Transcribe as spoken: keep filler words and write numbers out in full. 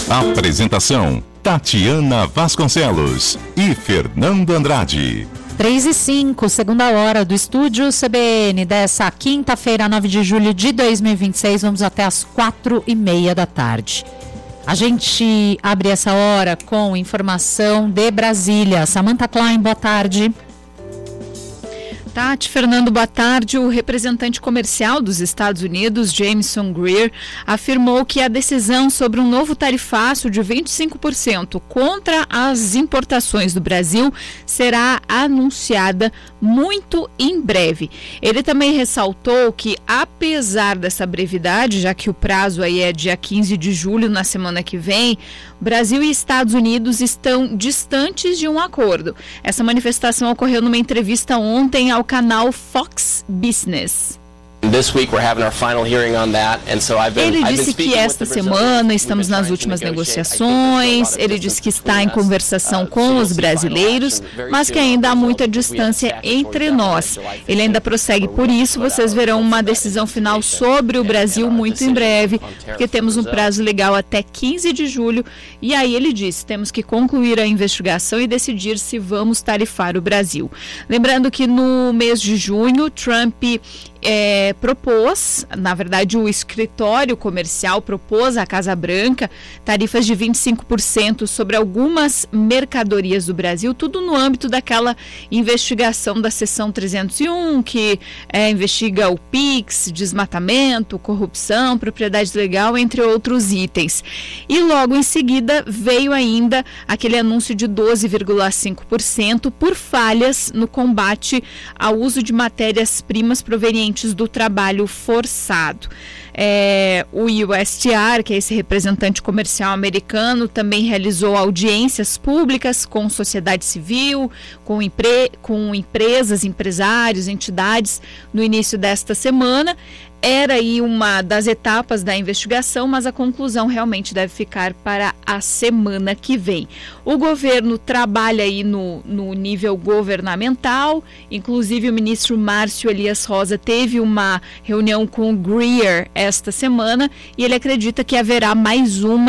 Apresentação: Tatiana Vasconcelos e Fernando Andrade. três e cinco, segunda hora do estúdio C B N dessa quinta-feira, nove de julho de dois mil e vinte e seis. Vamos até as quatro e meia da tarde. A gente abre essa hora com informação de Brasília. Samantha Klein, boa tarde. Tati, Fernando, boa tarde. O representante comercial dos Estados Unidos, Jameson Greer, afirmou que a decisão sobre um novo tarifácio de vinte e cinco por cento contra as importações do Brasil será anunciada muito em breve. Ele também ressaltou que, apesar dessa brevidade, já que o prazo aí é dia quinze de julho, na semana que vem, Brasil e Estados Unidos estão distantes de um acordo. Essa manifestação ocorreu numa entrevista ontem ao canal Fox Business. Ele disse que esta semana estamos nas últimas negociações, ele disse que está em conversação com os brasileiros, mas que ainda há muita distância entre nós. Ele ainda prossegue, por isso vocês verão uma decisão final sobre o Brasil muito em breve, porque temos um prazo legal até quinze de julho, e aí ele disse, temos que concluir a investigação e decidir se vamos tarifar o Brasil. Lembrando que no mês de junho, Trump É, propôs, na verdade o escritório comercial propôs à Casa Branca tarifas de vinte e cinco por cento sobre algumas mercadorias do Brasil, tudo no âmbito daquela investigação da seção trezentos e um, que é, investiga o Pix, desmatamento, corrupção, propriedade legal, entre outros itens. E logo em seguida veio ainda aquele anúncio de doze vírgula cinco por cento por falhas no combate ao uso de matérias-primas provenientes do trabalho forçado. É, o U S T R, que é esse representante comercial americano, também realizou audiências públicas com sociedade civil, com, empre- com empresas, empresários, entidades no início desta semana. Era aí uma das etapas da investigação, mas a conclusão realmente deve ficar para a semana que vem. O governo trabalha aí no, no nível governamental, inclusive o ministro Márcio Elias Rosa teve uma reunião com o Greer esta semana e ele acredita que haverá mais uma